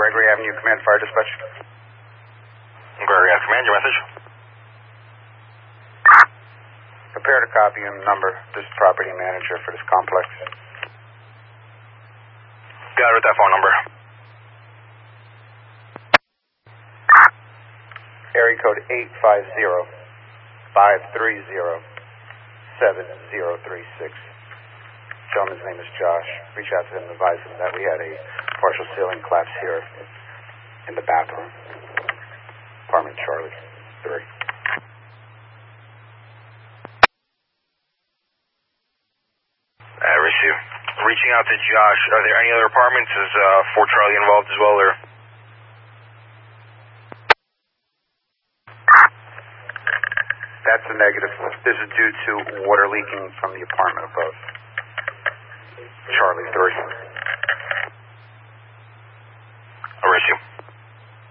Gregory Avenue Command Fire Dispatch. Gregory Avenue Command, your message? Prepare to copy and number this property manager for this complex. Got it with that phone number. Area code 850-530-7036. Gentleman's name is Josh. Reach out to him and advise him that we had a partial ceiling collapse here in the bathroom. Apartment Charlie 3. Receive. Reaching out to Josh. Are there any other apartments? Is Fort Charlie involved as well, or? That's a negative. This is due to water leaking from the apartment above. Charlie 3. I'll receive.